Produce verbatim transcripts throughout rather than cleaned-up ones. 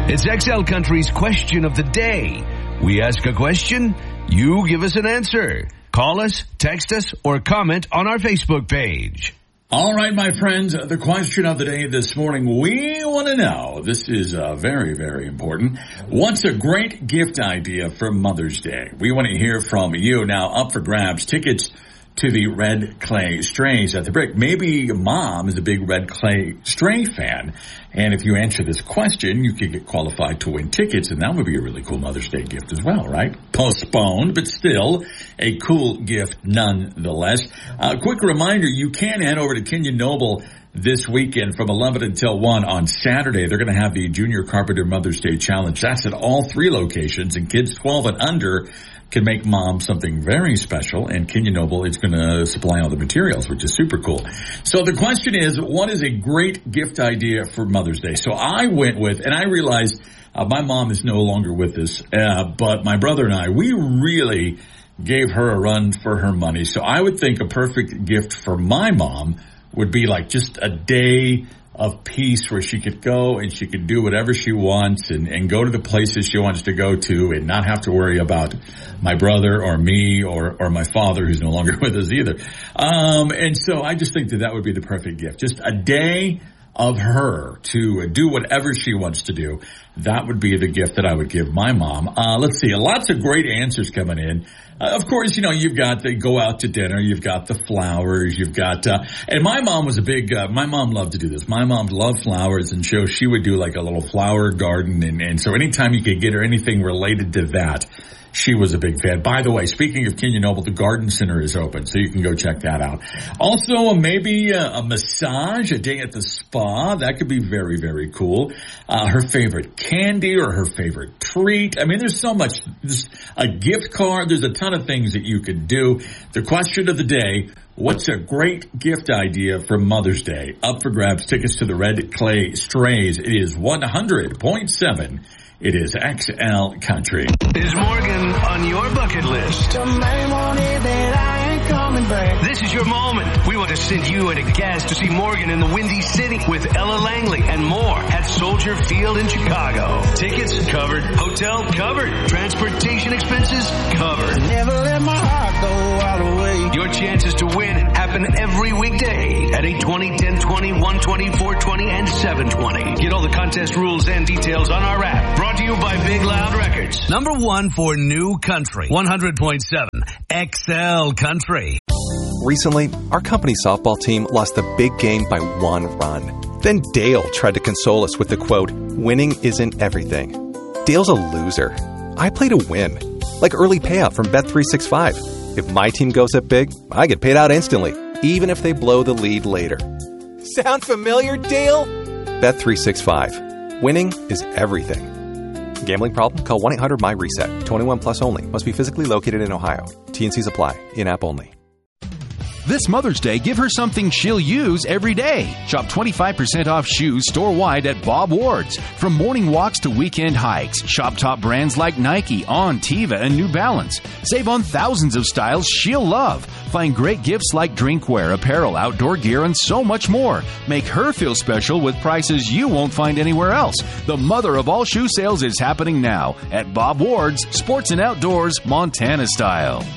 It's X L Country's question of the day. We ask a question, you give us an answer. Call us, text us, or comment on our Facebook page. All right, my friends, the question of the day this morning, we want to know, this is uh, very, very important, what's a great gift idea for Mother's Day? We want to hear from you. Now, up for grabs, tickets to the Red Clay Strays at the Brick. Maybe Mom is a big Red Clay Stray fan, and if you answer this question, you could get qualified to win tickets, and that would be a really cool Mother's Day gift as well, right? Postponed, but still a cool gift nonetheless. A uh, quick reminder, you can head over to Kenyon Noble this weekend from eleven until one on Saturday. They're going to have the Junior Carpenter Mother's Day Challenge. That's at all three locations, and kids twelve and under can make Mom something very special, and Kenyon Noble is going to supply all the materials, which is super cool. So the question is, what is a great gift idea for Mother's Day? So I went with, and I realized uh, my mom is no longer with us, uh, but my brother and I, we really gave her a run for her money. So I would think a perfect gift for my mom would be like just a day of peace where she could go and she could do whatever she wants and, and go to the places she wants to go to and not have to worry about my brother or me or, or my father, who's no longer with us either. Um, and so I just think that that would be the perfect gift. Just a day of her to do whatever she wants to do. That would be the gift that I would give my mom. Uh, let's see, lots of great answers coming in. Uh, of course, you know, you've got the go out to dinner, you've got the flowers, you've got, uh, and my mom was a big, uh, my mom loved to do this. My mom loved flowers, and so she would do like a little flower garden, and, and so anytime you could get her anything related to that, she was a big fan. By the way, speaking of Kenyon Noble, the Garden Center is open, so you can go check that out. Also, maybe a, a massage, a day at the spa. That could be very, very cool. Uh, her favorite candy or her favorite treat. I mean, there's so much. There's a gift card. There's a ton of things that you could do. The question of the day, what's a great gift idea for Mother's Day? Up for grabs, tickets to the Red Clay Strays. It is one hundred point seven. It is X L Country. Is Morgan on your bucket list? This is your moment. We want to send you and a guest to see Morgan in the Windy City with Ella Langley and more at Soldier Field in Chicago. Tickets covered. Hotel covered. Transportation expenses covered. Never let my heart go all the way. Your chances to win happen every weekday at eight twenty, ten twenty, one twenty, four twenty, and seven twenty. Get all the contest rules and details on our app. Brought to you by Big Loud Records. Number one for new country. one hundred point seven X L Country. Recently, our company softball team lost the big game by one run. Then Dale tried to console us with the quote, "Winning isn't everything." Dale's a loser. I play to win. Like early payout from Bet three sixty-five. If my team goes up big, I get paid out instantly, even if they blow the lead later. Sound familiar, Dale? Bet three sixty-five. Winning is everything. Gambling problem? Call one eight hundred M Y reset. twenty-one plus only. Must be physically located in Ohio. T and Cs apply. In-app only. This Mother's Day, give her something she'll use every day. Shop twenty-five percent off shoes store-wide at Bob Ward's. From morning walks to weekend hikes, shop top brands like Nike, On, Teva, and New Balance. Save on thousands of styles she'll love. Find great gifts like drinkware, apparel, outdoor gear, and so much more. Make her feel special with prices you won't find anywhere else. The mother of all shoe sales is happening now at Bob Ward's, Sports and Outdoors, Montana style.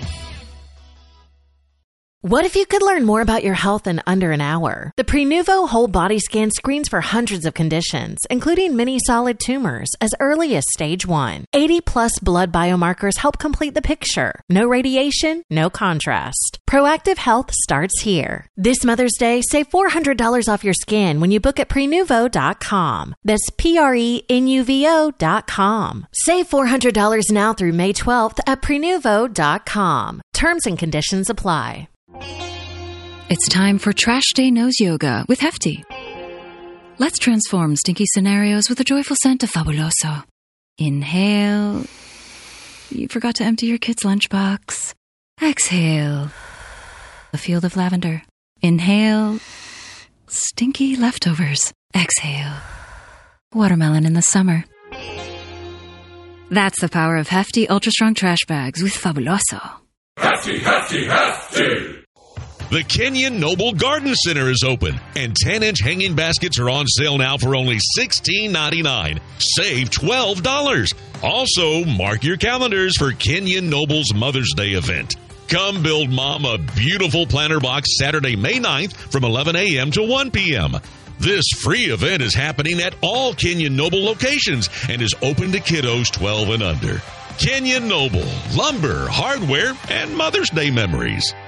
What if you could learn more about your health in under an hour? The Prenuvo Whole Body Scan screens for hundreds of conditions, including many solid tumors, as early as stage one. eighty plus blood biomarkers help complete the picture. No radiation, no contrast. Proactive health starts here. This Mother's Day, save four hundred dollars off your scan when you book at prenuvo dot com. That's P R E N U V O dot com. Save four hundred dollars now through May twelfth at prenuvo dot com. Terms and conditions apply. It's time for Trash Day Nose Yoga with Hefty. Let's transform stinky scenarios with a joyful scent of Fabuloso. Inhale. You forgot to empty your kid's lunchbox. Exhale. A field of lavender. Inhale. Stinky leftovers. Exhale. Watermelon in the summer. That's the power of Hefty Ultra Strong Trash Bags with Fabuloso. Hefty, hefty, hefty! The Kenyon Noble Garden Center is open, and ten-inch hanging baskets are on sale now for only sixteen ninety-nine. Save twelve dollars. Also, mark your calendars for Kenyon Noble's Mother's Day event. Come build Mom a beautiful planter box Saturday, May ninth from eleven a.m. to one p.m. This free event is happening at all Kenyon Noble locations and is open to kiddos twelve and under. Kenyon Noble, lumber, hardware, and Mother's Day memories.